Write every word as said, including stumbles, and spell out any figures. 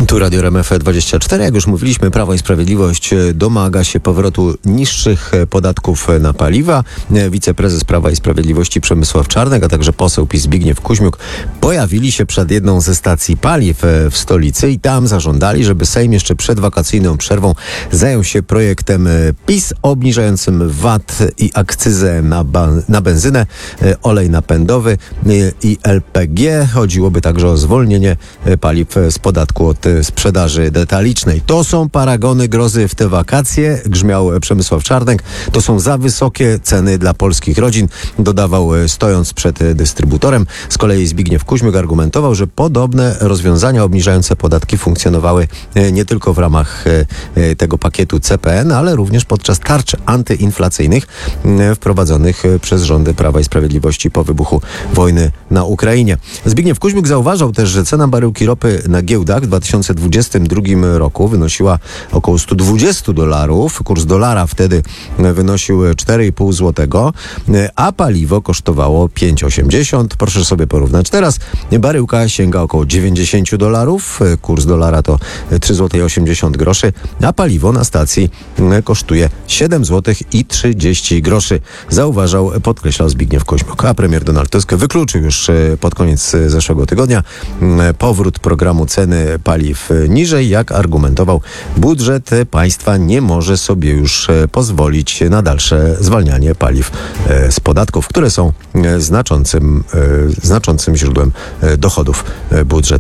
Tu Radio R M F dwadzieścia cztery. Jak już mówiliśmy, Prawo i Sprawiedliwość domaga się powrotu niższych podatków na paliwa. Wiceprezes Prawa i Sprawiedliwości Przemysław Czarnek, a także poseł PiS Zbigniew Kuźmiuk pojawili się przed jedną ze stacji paliw w stolicy i tam zażądali, żeby Sejm jeszcze przed wakacyjną przerwą zajął się projektem PiS obniżającym V A T i akcyzę na, ba- na benzynę, olej napędowy i L P G. Chodziłoby także o zwolnienie paliw z podatku od sprzedaży detalicznej. To są paragony grozy w te wakacje, grzmiał Przemysław Czarnek. To są za wysokie ceny dla polskich rodzin, dodawał, stojąc przed dystrybutorem. Z kolei Zbigniew Kuźmiuk argumentował, że podobne rozwiązania obniżające podatki funkcjonowały nie tylko w ramach tego pakietu C P N, ale również podczas tarcz antyinflacyjnych wprowadzonych przez rządy Prawa i Sprawiedliwości po wybuchu wojny na Ukrainie. Zbigniew Kuźmiuk zauważał też, że cena baryłki ropy na giełdach w dwa tysiące dwudziestym drugim roku wynosiła około sto dwadzieścia dolarów. Kurs dolara wtedy wynosił cztery i pół złotego, a paliwo kosztowało pięć osiemdziesiąt. Proszę sobie porównać. Teraz baryłka sięga około dziewięćdziesiąt dolarów. Kurs dolara to trzy złote osiemdziesiąt groszy, a paliwo na stacji kosztuje siedem złotych i trzydzieści groszy. Zauważał, podkreślał Zbigniew Kuźmiuk. A premier Donald Tusk wykluczył już pod koniec zeszłego tygodnia powrót programu ceny paliw niżej. Jak argumentował, budżet państwa nie może sobie już pozwolić na dalsze zwalnianie paliw z podatków, które są znaczącym, znaczącym źródłem dochodów budżetu.